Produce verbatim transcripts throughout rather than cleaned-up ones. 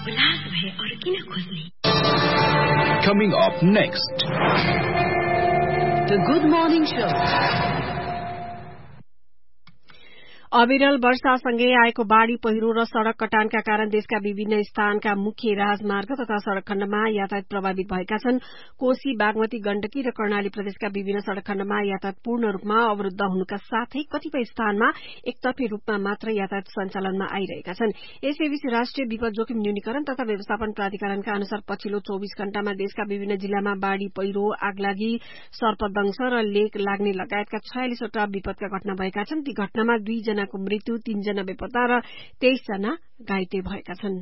उल्लास भए अरु किन खोज्ने? Coming up next, The Good Morning Show. अविरल वर्षासँगै आएको बाढ़ी पहिरो र सड़क कटानका कारण देशका विभिन्न स्थानका मुख्य राजमार्ग तथा सड़क खण्डमा यातायात प्रभावित भएका छन्। कोशी, बागमती, गण्डकी र कर्णाली प्रदेशका विभिन्न सड़क खण्डमा यातायात पूर्ण रूपमा अवरूद्ध हुनुका साथै कतिपय स्थानमा एकतर्फी रूपमा मात्र यातायात सञ्चालनमा आइरहेका छन्। यसैबीच राष्ट्रिय विपद जोखिम न्यूनीकरण तथा व्यवस्थापन प्राधिकरणका अनुसार पछिल्लो चौबीस घण्टामा देशका विभिन्न जिल्लामा बाढ़ी पहिरो, आगलागी, सर्पदंश र लेक लाग्ने लगायतका छयालिसवटा विपदका घटना भएका छन्। ती घटनामा दुई जना को मृत्यु, तीन जना बेपत्ता र तेइस जना घाइते भएका छन्।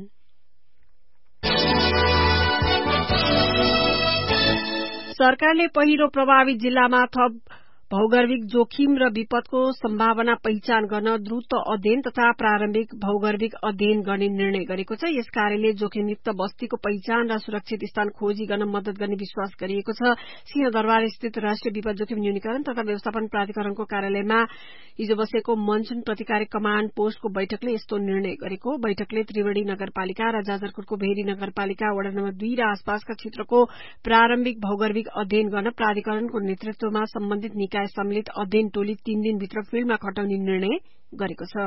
सरकारले पहिरो प्रभावित जिल्लामा थप भौगर्भिक जोखिम र विपदको सम्भावना पहिचान गर्न द्रुत अध्ययन तथा प्रारम्भिक भौगर्भिक अध्ययन गर्ने निर्णय गरेको छ। यस कार्यले जोखिमयुक्त बस्तीको पहिचान र सुरक्षित स्थान खोजी गर्न मद्दत गर्ने विश्वास गरिएको छ। सिंहदरबार स्थित राष्ट्रिय विपद जोखिम न्यूनीकरण तथा व्यवस्थापन प्राधिकरणको कार्यालयमा हिजो बसेको मनसून प्रतिकार कमाण्ड पोस्टको बैठकले यस्तो निर्णय गरेको। बैठकले त्रिवेणी नगरपालिका र जाजरकोटको भेरी नगरपालिका वडा नम्बर दुई र आसपासका क्षेत्रको प्रारम्भिक भौगर्भिक अध्ययन गर्न प्राधिकरणको नेतृत्वमा सम्बन्धित निकाय सम्मिलित अध्ययन टोली तीन दिनभित्र फिल्डमा खटाउने निर्णय गरेको छ।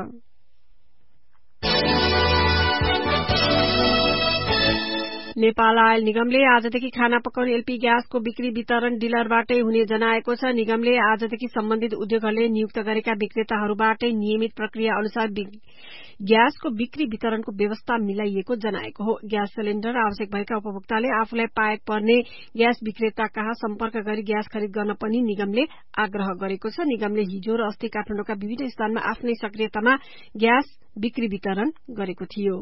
नेपाल आयल निगमले आजदेखि खाना पकाउने एलपी ग्यासको बिक्री वितरण डिलरबाटै हुने जनाएको छ। निगमले आजदेखि सम्बन्धित उद्योगहरूले नियुक्त गरेका विक्रेताहरूबाटै नियमित प्रक्रिया अनुसार ग्यासको बिक्री वितरणको व्यवस्था मिलाइएको जनाएको हो। ग्यास सिलिण्डर आवश्यक भएका उपभोक्ताले आफूलाई पाएक पर्ने ग्यास विक्रेता कहाँ सम्पर्क गरी ग्यास खरिद गर्न पनि निगमले आग्रह गरेको छ। निगमले हिजो र अस्ति काठमाडौँका विभिन्न स्थानमा आफ्नै सक्रियतामा ग्यास बिक्री वितरण गरेको थियो।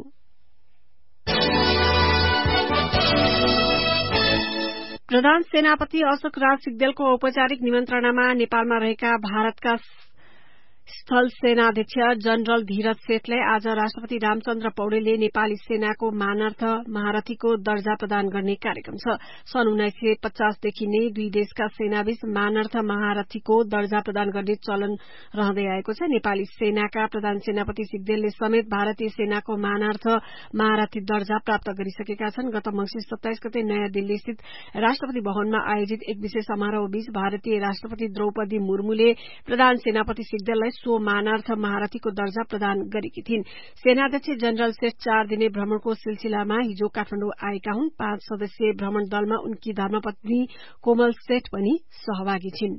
प्रधान सेनापति अशोक राज सिग्देलको औपचारिक निमन्त्रणामा नेपालमा रहेका भारतका स्थल सेनाध्यक्ष जनरल धीरज सेठलाई आज राष्ट्रपति रामचन्द्र पौडेलले नेपाली सेनाको मानार्थ महारथीको दर्जा प्रदान गर्ने कार्यक्रम छ। सन् उन्नाइस सय पचासदेखि नै दुई देशका सेनाबीच मानार्थ महारथीको दर्जा प्रदान गर्ने चलन रहँदै आएको छ। नेपाली सेनाका प्रधान सेनापति सिग्देलले समेत भारतीय सेनाको मानार्थ महारथी दर्जा प्राप्त गरिसकेका छन्। गत मंसिर सत्ताइस गते नयाँ दिल्ली स्थित राष्ट्रपति भवनमा आयोजित एक विशेष समारोहबीच भारतीय राष्ट्रपति द्रौपदी मुर्मुले प्रधान सेनापति सिग्देललाई सो मानार्थ महारथीको दर्जा प्रदान गरेकी थिइन्। सेनाध्यक्ष जनरल सेठ चार दिने भ्रमणको सिलसिलामा हिजो काठमाडौँ आएका हुन्। पाँच सदस्यीय भ्रमण दलमा उनकी धर्मपत्नी कोमल सेठ पनि सहभागी छिन्।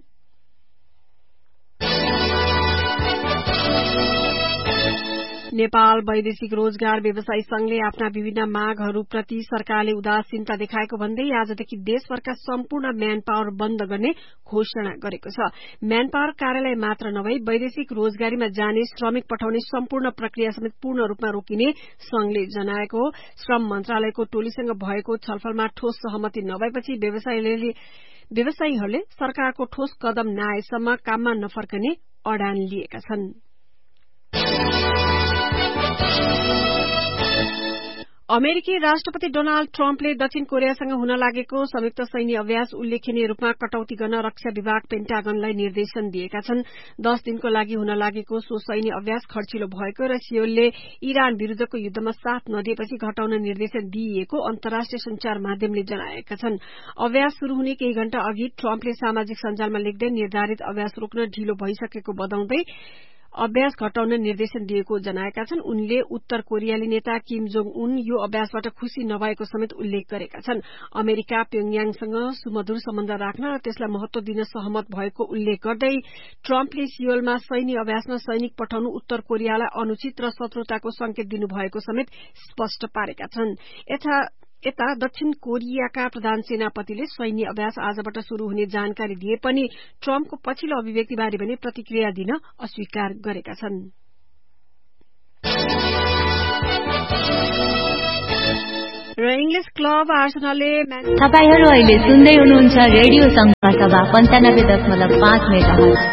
नेपाल वैदेशिक रोजगार व्यवसायी संघले आफ्ना विभिन्न मागहरूप्रति सरकारले उदासीनता देखाएको भन्दै आजदेखि देशभरका सम्पूर्ण म्यान पावर बन्द गर्ने घोषणा गरेको छ। म्यान पावर कार्यालय मात्र नभई वैदेशिक रोजगारीमा जाने श्रमिक पठाउने सम्पूर्ण प्रक्रिया समेत पूर्ण रूपमा रोकिने संघले जनाएको हो। श्रम मन्त्रालयको टोलीसँग भएको छलफलमा ठोस सहमति नभएपछि व्यवसायीहरूले सरकारको ठोस कदम नआएसम्म काममा नफर्कने अडान लिएका छन्। अमेरिकी राष्ट्रपति डोनाल्ड ट्रम्पले दक्षिण कोरियासँग हुन लागेको संयुक्त सैन्य अभ्यास उल्लेखनीय रूपमा कटौती गर्न रक्षा विभाग पेन्टागनलाई निर्देशन दिएका छन्। दश दिनको लागि हुन लागेको सो सैन्य अभ्यास खर्चिलो भएको र सियोलले इरान विरूद्धको युद्धमा साथ नदिएपछि घटाउन निर्देशन दिइएको अन्तर्राष्ट्रिय संचार माध्यमले जनाएका छन्। अभ्यास शुरू हुने केही घण्टा अघि ट्रम्पले सामाजिक सञ्जालमा लेख्दै निर्धारित अभ्यास रोक्न ढिलो भइसकेको बताउँदै अभ्यास घटाउन निर्देशन दिएको जनाएका छन्। उनले उत्तर कोरियाली नेता किम जोङ उन यो अभ्यासबाट खुशी नभएको समेत उल्लेख गरेका छन्। अमेरिका प्योङयाङसँग सुमधुर सम्बन्ध राख्न र त्यसलाई महत्व दिन सहमत भएको उल्लेख गर्दै ट्रम्पले सियोलमा सैन्य अभ्यासमा सैनिक पठाउनु उत्तर कोरियालाई अनुचित र शत्रुताको संकेत दिनुभएको समेत स्पष्ट पारेका छन्। यता दक्षिण कोरियाका प्रधान सेनापतिले सैन्य अभ्यास आजबाट शुरू हुने जानकारी दिए पनि ट्रम्पको पछिल्लो अभिव्यक्तिबारे भने प्रतिक्रिया दिन अस्वीकार गरेका छन्। र इंग्लिश क्लब आर्सेनलले तपाईहरु अहिले सुन्दै हुनुहुन्छ रेडियो संघ सभा पन्चानब्बे दशमलव पाँच मेगाहर्ज।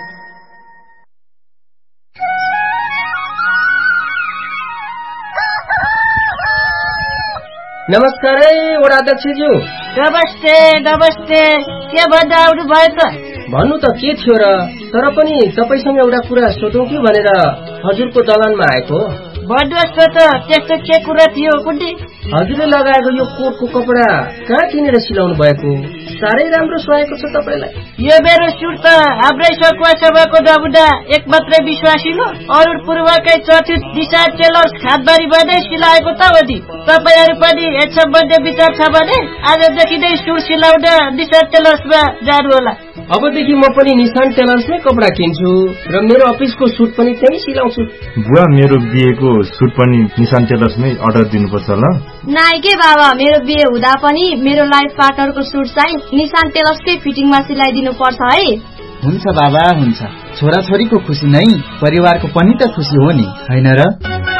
नमस्कार है वडाध्यक्षज्यू। नमस्ते नमस्ते, के भन्दा आउनु भयो त? भन्नु त के थियो र, तर पनि तपाईसँग एउटा कुरा सोधौं कि भनेर हजुरको दलानमा आएको। बडोस् त त्यस्तो के कुरा थियो कुन्डी? हजुरले लगाएको यो कोटको कपडा कहाँ किनेर सिलाउनु भएको? साह्रै राम्रो सुहाएको छ तपाईलाई। यो मेरो सुट त हाम्रै सकुवा सभाको दाबुडा एक मात्रै विश्वासिलो अरू पूर्वकै चर्चित दिशा टेलर्स खातबारीबाटै सिलाएको त हो दि। तपाईहरु पनि यस सम्बन्धी विचार छ भने आजदेखि नै सुट सिलाउन दिशा टेलर्समा जानु होला। अबदेखि म पनि निशान टेलर्समै कपडा किन्छु र मेरो अफिसको सुट पनि त्यही सिलाउँछु। बुवा मेरो बिहेको सुट पनि निशान टेलर्समै अर्डर दिनुपर्छ ल? नाइ के बाबा, मेरो बिहे हुँदा पनि मेरो लाइफ पार्टनरको सुट चाहिँ निशान टेलर्सकै फिटिङमा सिलाइदिनु पर्छ है। हुन्छ बाबा हुन्छ। छोराछोरीको खुसी नै परिवारको पनि त खुसी हो नि, हैन र?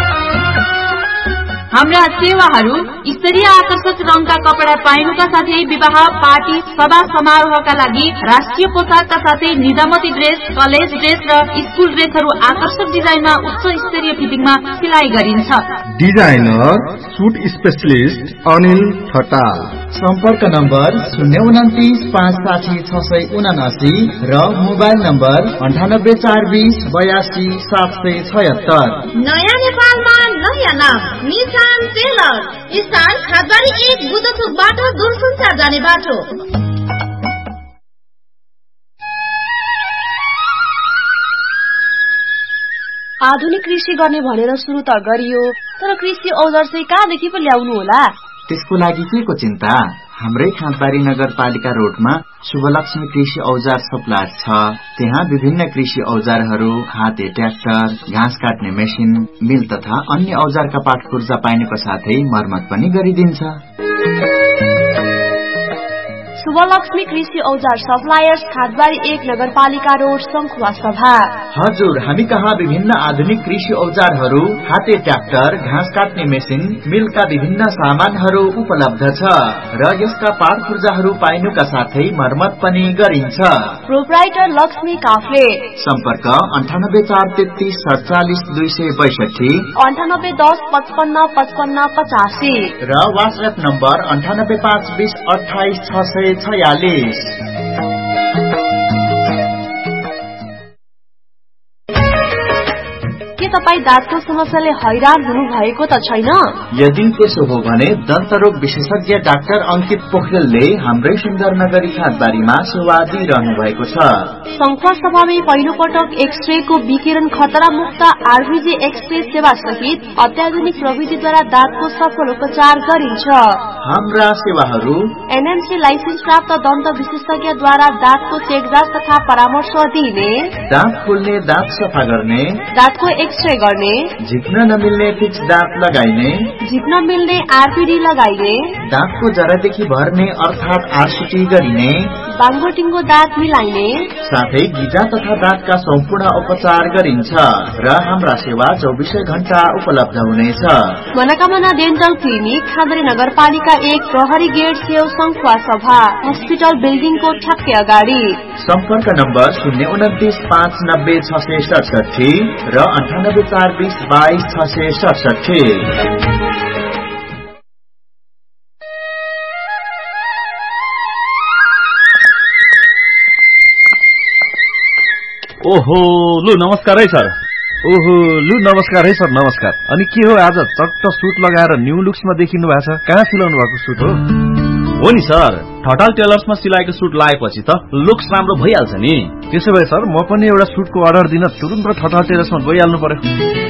हाम्रा सेवाहरू स्तरीय आकर्षक रङका कपडा पाइनुका साथै विवाह, पार्टी, सभा समारोहका लागि राष्ट्रिय पोसाकका साथै निजामती ड्रेस, कलेज ड्रेस र स्कुल ड्रेसहरू आकर्षक डिजाइनमा उच्च स्तरीय फिटिङमा सिलाइ गरिन्छ। Designer suit specialist Anil Thatal. सम्पर्क नम्बर शून्य उन्तिस पाँच साठी छ सय उनासी र मोबाइल नम्बर अन्ठानब्बे चार बिस बयासी सात सय छयत्तर। नयाँ नेपालमा नयाँ नाम निशान टेलर, स्थान खातबारी एक बुद्धचोकबाट दूरसञ्चार जाने बाटो। आधुनिक कृषि गर्ने भनेर सुरु त गरियो, तर कृषि औजार चाहिँ कहाँदेखि पो ल्याउनु होला? त्यसको लागि के को चिन्ता? हाम्रै खातबारी नगरपालिका रोडमा शुभलक्ष्मी कृषि औजार सप्लायर छ। त्यहाँ विभिन्न कृषि औजारहरू, हाते ट्र्याक्टर, घाँस काट्ने मेसिन, मिल तथा अन्य औजारका पाठ पूर्जा पाइनुको साथै मर्मत पनि गरिदिन्छ। शुभलक्ष्मी कृषि औजार सप्लायर्स खातबारी एक नगरपालिका रोड सङ्खुवा सभा। हजुर, हामी कहाँ विभिन्न आधुनिक कृषि औजारहरू, हाते ट्र्याक्टर, घाँस काट्ने मेसिन, मिलका विभिन्न सामानहरू उपलब्ध छ र यसका पाठ पूर्जाहरू पाइनुका साथै मर्मत पनि गरिन्छ। प्रोप्राइटर लक्ष्मी काफ्ले। सम्पर्क अन्ठानब्बे चार तेत्तीस सडचालिस दुई सय बैसठी, अन्ठानब्बे दस पचपन्न पचपन्न पचासी र वाट्सएप नम्बर अन्ठानब्बे पाँच बिस अठाइस छ सय छयालिस। के तपाईँ दाँतको समस्याले हैरान हुनु भएको त छैन? यदि त्यसो हो भने दन्तरोग विशेषज्ञ डाक्टर अंकित पोखरेलले हाम्रै सुन्दरनगरी खातबारीमा सेवा दिइरहनु भएको छ। सङ्खुवा सभामै पहिलो पटक एक्सरेको विकिरण खतरा मुक्त आरबीजी एक्सरे सेवा सहित अत्याधुनिक प्रविधिद्वारा दाँतको सफल उपचार गरिन्छ। हाम्रा सेवाहरू एनएमसी लाइसेन्स प्राप्त दन्त विशेषज्ञद्वारा दाँतको चेकजाँच तथा परामर्श दिने, दाँत खोल्ने, दाँत सफा गर्ने, दाँतको एक्सरे गर्ने, झिक्न नमिल्ने फिक्स दाँत लगाइने, झिक्न मिल्ने आरपीडी लगाइने, दाँतको जरादेखि भर्ने अर्थात आरसीटी गरिने, बाङ्गोटिङ्गो दाँत मिलाइने, साथै गिजा तथा दाँतका सम्पूर्ण उपचार गरिन्छ र हाम्रा सेवा चौबिसै घण्टा उपलब्ध हुनेछ। मनोकामना डेन्टल क्लिनिक खातबारी नगरपालिका एक प्रहरी गेट छेउ सङ्खुवा सभा, हस्पिटल बिल्डिङको ठ्याक्कै अगाडि। सम्पर्क नम्बर शून्य उन्तिस पाँच नब्बे छ सय सडसठी र अन्ठानब्बे चार बिस बाइस छ सय सडसठी। ओहो लु नमस्कार है सर। ओहो लु नमस्कार है सर, नमस्कार। अनि के हो आज चट्ट सुट लगाएर न्यू लुक्समा देखिनु भएको छ? कहाँ सिलाउनु भएको सुट हो? हो नि सर, ठटाल टेलर्समा सिलाएको सुट लगाएपछि त लुक्स राम्रो भइहाल्छ नि। त्यसो भए सर म पनि एउटा सुटको अर्डर दिन तुरुन्त ठटाल टेलर्समा गइहाल्नु पर्यो।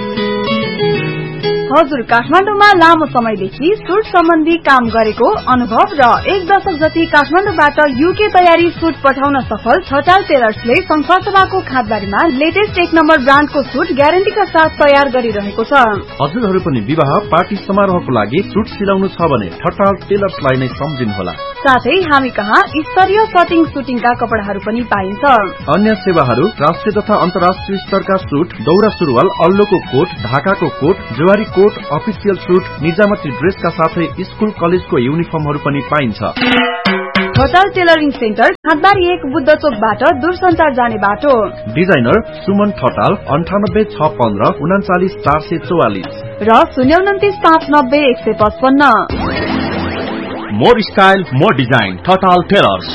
हजुर, काठमाडौँमा लामो समयदेखि सुट सम्बन्धी काम गरेको अनुभव र एक दशक जति काठमाडौँबाट युके तयारी सुट पठाउन सफल ठटाल टेलर्सले सङ्खुवा सभाको खातबारीमा लेटेस्ट एक नम्बर ब्रान्डको सुट ग्यारेन्टीका साथ तयार गरिरहेको छ। हजुरहरू पनि विवाह, पार्टी, समारोहको लागि सुट सिलाउनु छ भने ठटाल टेलर्सलाई नै सम्झिनुहोला। साथै हामी कहाँ स्तरीय कटिङ सुटिङका कपडाहरू पनि पाइन्छ। अन्य सेवाहरू राष्ट्रिय तथा अन्तर्राष्ट्रिय स्तरका सुट, दौरा सुरुवाल, अल्लोको कोट, ढाकाको कोट, जवारी कोट, अफिसियल सुट, निजामती ड्रेसका साथै स्कुल कलेजको युनिफर्महरू पनि पाइन्छ। ठटाल टेलरिङ सेन्टर खातबारी एक बुद्ध चोकबाट दूरसञ्चार जाने बाटो। डिजाइनर सुमन ठटाल अन्ठानब्बे छ पन्ध्र उनाचालिस चार सय चौवालिस र शून्य उन्तिस पाँच नब्बे एक सय पचपन्न। More style more design Thatal tailors.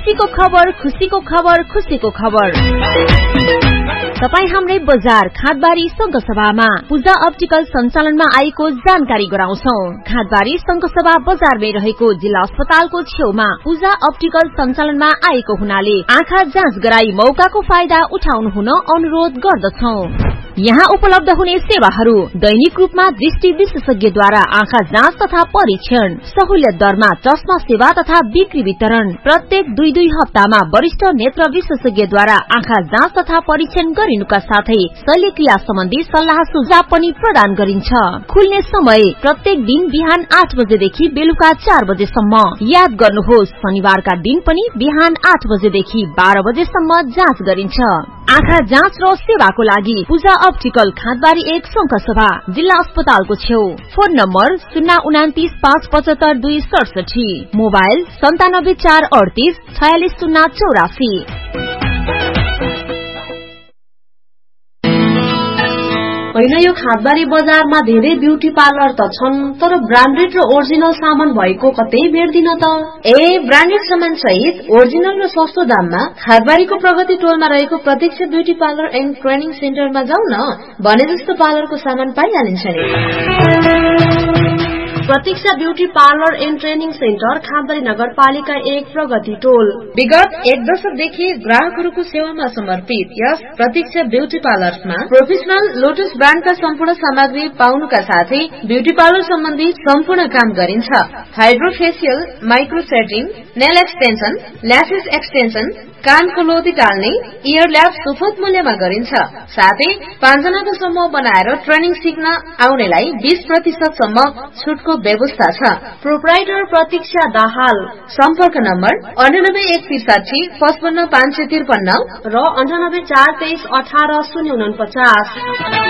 खुसीको खबर खुसीको खबर खुसीको खबर तपाई हाम्रै बजार खादबारी संघ सभामा पूजा अप्टिकल सञ्चालनमा आएको जानकारी गराउँछौ। खादबारी संघ सभा बजारमै रहेको जिल्ला अस्पतालको छेउमा पूजा अप्टिकल सञ्चालनमा आएको हुनाले आँखा जाँच गराई मौकाको फाइदा उठाउनु हुन अनुरोध गर्दछौ। यहाँ उपलब्ध हुने सेवाहरू दैनिक रूपमा दृष्टि विशेषज्ञद्वारा आँखा जाँच तथा परीक्षण, सहुलियत दरमा चस्मा सेवा तथा बिक्री वितरण, प्रत्येक दुई दुई हप्तामा वरिष्ठ नेत्र विशेषज्ञद्वारा आँखा जाँच तथा परीक्षण गरिनुका साथै शल्यक्रिया सम्बन्धी सल्लाह सुझाव पनि प्रदान गरिन्छ। खुल्ने समय प्रत्येक दिन बिहान आठ बजेदेखि बेलुका चार बजेसम्म। याद गर्नुहोस्, शनिबारका दिन पनि बिहान आठ बजेदेखि बाह्र बजेसम्म जाँच गरिन्छ। आँखा जाँच र सेवाको लागि पूजा अप्टिकल खादबारी एक संघ सभा जिल्ला अस्पतालको छेउ। फोन नम्बर शून्य उनातिस पाँच पचहत्तर दुई सडसठी, मोबाइल सन्तानब्बे चार अडतिस छयालिस शून्य चौरासी। होइन, यो खादबारी बजारमा धेरै ब्युटी पार्लर त छन्, तर ब्रान्डेड र ओरिजिनल सामान भएको कतै भेट्दिन त। ए ब्रान्डेड सामान सहित ओरिजिनल र सस्तो दाममा खादबारीको प्रगति टोलमा रहेको प्रत्यक्ष ब्युटी पार्लर एन्ड ट्रेनिङ सेन्टरमा जाउँ न, भने जस्तो पार्लरको सामान पाइहालिन्छ नि। प्रतीक्षा beauty parlour and training centre खादबारी नगरपालिका एक प्रगति टोल। विगत एक दशकदेखि ग्राहकहरूको सेवामा समर्पित यस प्रतीक्षा ब्यूटी पार्लरमा प्रोफेसनल लोटस ब्रान्डका सम्पूर्ण सामग्री पाउनुका साथै ब्यूटी पार्लर सम्बन्धी सम्पूर्ण काम गरिन्छ। Hydrofacial, micro setting, nail extension, lashes extension, कानको लोदी टाल्ने, इयर ल्याब सुपथ मूल्यमा गरिन्छ। साथै पाँचजनाको समूह बनाएर ट्रेनिङ सिक्न आउनेलाई बीस प्रतिशत सम्म छुटको व्यवस्था छ। प्रोप्राइटर प्रतीक्षा दाहाल। सम्पर्क नम्बर अन्ठानब्बे एक त्रिसाठी पचपन्न पाँच सय त्रिपन्न र अन्ठानब्बे चार तेइस अठार शून्य उनपचास।